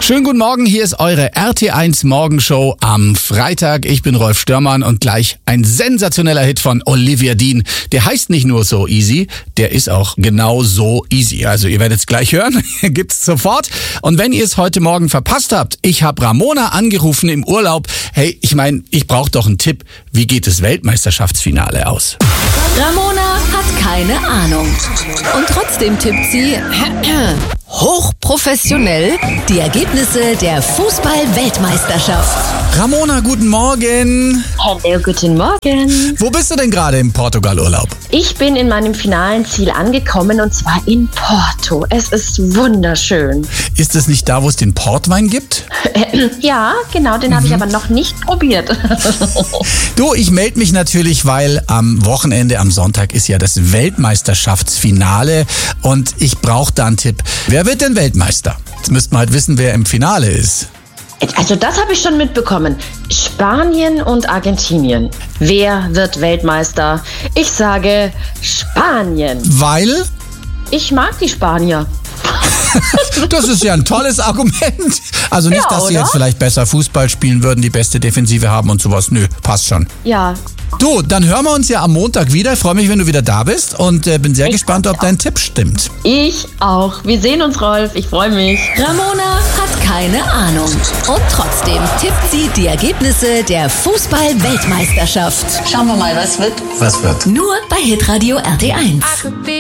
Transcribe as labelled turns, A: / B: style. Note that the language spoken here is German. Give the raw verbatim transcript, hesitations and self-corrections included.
A: Schönen guten Morgen, hier ist eure R T eins Morgenshow am Freitag. Ich bin Rolf Störmann und gleich ein sensationeller Hit von Olivia Dean. Der heißt nicht nur So Easy, der ist auch genau so easy. Also ihr werdet es gleich hören, gibt's sofort. Und wenn ihr es heute Morgen verpasst habt, ich habe Ramona angerufen im Urlaub. Hey, ich meine, ich brauche doch einen Tipp. Wie geht das Weltmeisterschaftsfinale aus?
B: Ramona hat keine Ahnung. Und trotzdem tippt sie hochprofessionell die Ergebnisse der Fußball-Weltmeisterschaft.
A: Ramona, guten Morgen.
C: Hallo, guten Morgen.
A: Wo bist du denn gerade im Portugal-Urlaub?
C: Ich bin in meinem finalen Ziel angekommen und zwar in Porto. Es ist wunderschön.
A: Ist es nicht da, wo es den Portwein gibt?
C: Ja, genau, den habe ich aber noch nicht probiert.
A: Du, ich melde mich natürlich, weil am Wochenende, am Sonntag ist ja das Weltmeisterschaftsfinale und ich brauche da einen Tipp. Wer wird denn Weltmeister? Jetzt müssten wir halt wissen, wer im Finale ist.
C: Also das habe ich schon mitbekommen. Spanien und Argentinien. Wer wird Weltmeister? Ich sage Spanien.
A: Weil?
C: Ich mag die Spanier.
A: Das ist ja ein tolles Argument. Also nicht,
C: Ja,
A: dass sie
C: oder?
A: jetzt vielleicht besser Fußball spielen würden, die beste Defensive haben und sowas. Nö, passt schon.
C: Ja.
A: Du, dann hören wir uns ja am Montag wieder. Ich freue mich, wenn du wieder da bist und äh, bin sehr
C: Ich
A: gespannt,
C: freu
A: ob
C: mich
A: dein Tipp stimmt.
C: Ich auch. Wir sehen uns, Rolf. Ich freue mich.
B: Ramona hat keine Ahnung. Und trotzdem tippt sie die Ergebnisse der Fußball-Weltmeisterschaft.
D: Schauen wir mal, was wird.
E: Was wird?
B: Nur bei Hitradio R T eins.